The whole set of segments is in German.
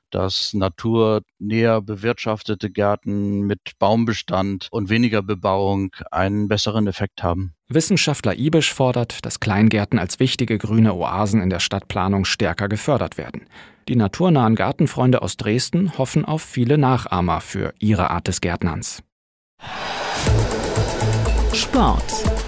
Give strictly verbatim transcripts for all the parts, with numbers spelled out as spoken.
dass naturnäher bewirtschaftete Gärten mit Baumbestand und weniger Bebauung einen besseren Effekt haben. Wissenschaftler Ibisch fordert, dass Kleingärten als wichtige grüne Oasen in der Stadtplanung stärker gefördert werden. Die naturnahen Gartenfreunde aus Dresden hoffen auf viele Nachahmer für ihre Art des Gärtnerns. Sport.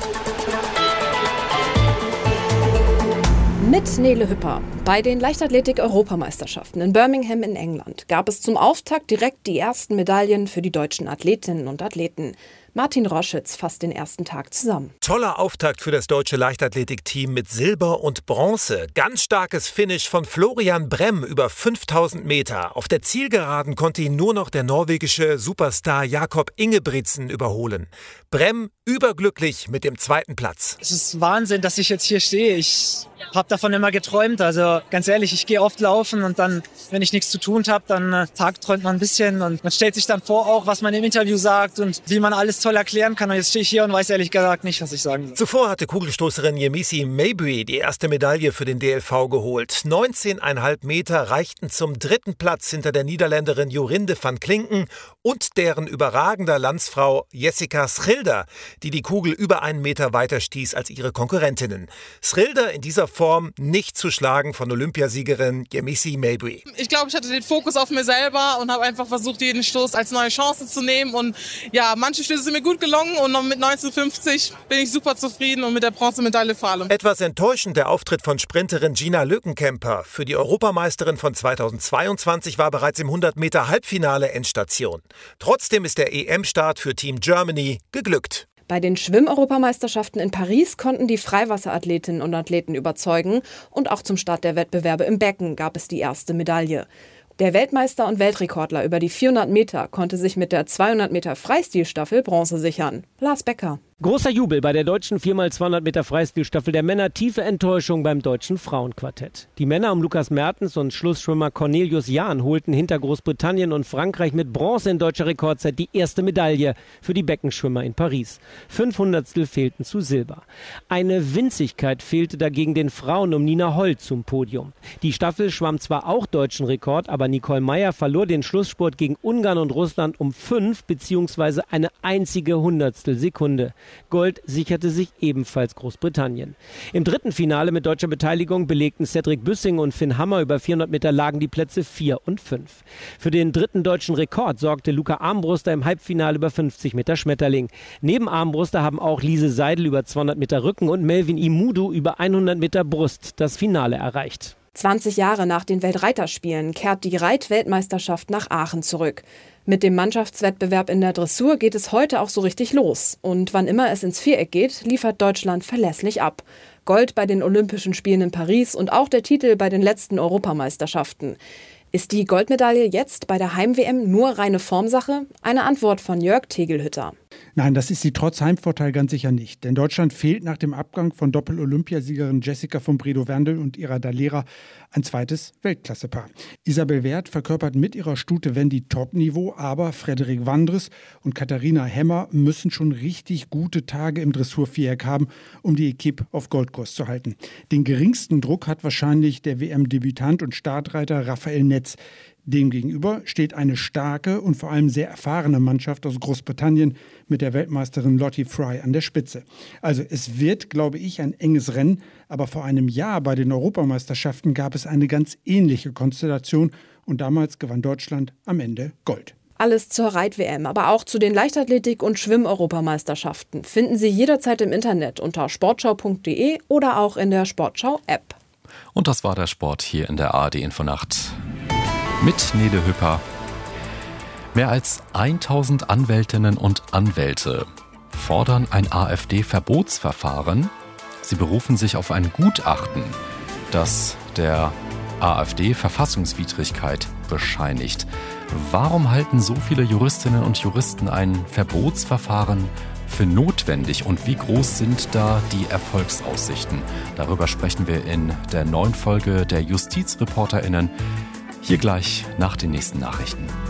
Mit Nele Hüpper. Bei den Leichtathletik-Europameisterschaften in Birmingham in England gab es zum Auftakt direkt die ersten Medaillen für die deutschen Athletinnen und Athleten. Martin Roschitz fasst den ersten Tag zusammen. Toller Auftakt für das deutsche Leichtathletikteam mit Silber und Bronze. Ganz starkes Finish von Florian Brem über fünftausend Meter. Auf der Zielgeraden konnte ihn nur noch der norwegische Superstar Jakob Ingebrigtsen überholen. Brem überglücklich mit dem zweiten Platz. Es ist Wahnsinn, dass ich jetzt hier stehe. Ich habe davon immer geträumt. Also ganz ehrlich, ich gehe oft laufen und dann, wenn ich nichts zu tun habe, dann äh, tagträumt man ein bisschen und man stellt sich dann vor, auch was man im Interview sagt und wie man alles toll erklären kann. Und jetzt stehe ich hier und weiß ehrlich gesagt nicht, was ich sagen soll. Zuvor hatte Kugelstoßerin Yemisi Mabry die erste Medaille für den D L V geholt. neunzehn Komma fünf Meter reichten zum dritten Platz hinter der Niederländerin Jorinde van Klinken und deren überragender Landsfrau Jessica Schilder, die die Kugel über einen Meter weiter stieß als ihre Konkurrentinnen. Schilder in dieser Form nicht zu schlagen von Olympiasiegerin Yemisi Mabry. Ich glaube, ich hatte den Fokus auf mir selber und habe einfach versucht, jeden Stoß als neue Chance zu nehmen. Und ja, manche Stöße sind mir gut gelungen und mit neunzehnhundertfünfzig bin ich super zufrieden und mit der Bronzemedaille vor allem. Etwas enttäuschend der Auftritt von Sprinterin Gina Lückenkämper. Für die Europameisterin von zweitausendzweiundzwanzig war bereits im hundert Meter Halbfinale Endstation. Trotzdem ist der E M-Start für Team Germany geglückt. Bei den Schwimm-Europameisterschaften in Paris konnten die Freiwasserathletinnen und Athleten überzeugen und auch zum Start der Wettbewerbe im Becken gab es die erste Medaille. Der Weltmeister und Weltrekordler über die vierhundert Meter konnte sich mit der zweihundert Meter Freistilstaffel Bronze sichern. Lars Becker. Großer Jubel bei der deutschen vier mal zweihundert Meter Freistilstaffel der Männer, tiefe Enttäuschung beim deutschen Frauenquartett. Die Männer um Lukas Mertens und Schlussschwimmer Cornelius Jahn holten hinter Großbritannien und Frankreich mit Bronze in deutscher Rekordzeit die erste Medaille für die Beckenschwimmer in Paris. Fünf Hundertstel fehlten zu Silber. Eine Winzigkeit fehlte dagegen den Frauen um Nina Holl zum Podium. Die Staffel schwamm zwar auch deutschen Rekord, aber Nicole Meyer verlor den Schlussspurt gegen Ungarn und Russland um fünf bzw. eine einzige Hundertstel Sekunde. Gold sicherte sich ebenfalls Großbritannien. Im dritten Finale mit deutscher Beteiligung belegten Cedric Büssing und Finn Hammer über vierhundert Meter lagen die Plätze vier und fünf. Für den dritten deutschen Rekord sorgte Luca Armbruster im Halbfinale über fünfzig Meter Schmetterling. Neben Armbruster haben auch Lise Seidel über zweihundert Meter Rücken und Melvin Imudu über hundert Meter Brust das Finale erreicht. zwanzig Jahre nach den Weltreiterspielen kehrt die Reitweltmeisterschaft nach Aachen zurück. Mit dem Mannschaftswettbewerb in der Dressur geht es heute auch so richtig los. Und wann immer es ins Viereck geht, liefert Deutschland verlässlich ab. Gold bei den Olympischen Spielen in Paris und auch der Titel bei den letzten Europameisterschaften. Ist die Goldmedaille jetzt bei der Heim-W M nur reine Formsache? Eine Antwort von Jörg Tegelhütter. Nein, das ist sie trotz Heimvorteil ganz sicher nicht. Denn Deutschland fehlt nach dem Abgang von Doppel-Olympiasiegerin Jessica von Bredow-Werndl und ihrer Dalera ein zweites Weltklassepaar. Isabel Werth verkörpert mit ihrer Stute Wendy Top-Niveau, aber Frederik Wandres und Katharina Hemmer müssen schon richtig gute Tage im Dressurviereck haben, um die Equipe auf Goldkurs zu halten. Den geringsten Druck hat wahrscheinlich der W M-Debütant und Startreiter Raphael Netz. Demgegenüber steht eine starke und vor allem sehr erfahrene Mannschaft aus Großbritannien mit der Weltmeisterin Lottie Fry an der Spitze. Also es wird, glaube ich, ein enges Rennen, aber vor einem Jahr bei den Europameisterschaften gab es eine ganz ähnliche Konstellation und damals gewann Deutschland am Ende Gold. Alles zur Reit-W M, aber auch zu den Leichtathletik- und Schwimm-Europameisterschaften finden Sie jederzeit im Internet unter sportschau punkt de oder auch in der Sportschau-App. Und das war der Sport hier in der A R D-Infonacht. Mit Nele Hüpper. Mehr als tausend Anwältinnen und Anwälte fordern ein AfD-Verbotsverfahren. Sie berufen sich auf ein Gutachten, das der AfD Verfassungswidrigkeit bescheinigt. Warum halten so viele Juristinnen und Juristen ein Verbotsverfahren für notwendig und wie groß sind da die Erfolgsaussichten? Darüber sprechen wir in der neuen Folge der JustizreporterInnen. Hier gleich nach den nächsten Nachrichten.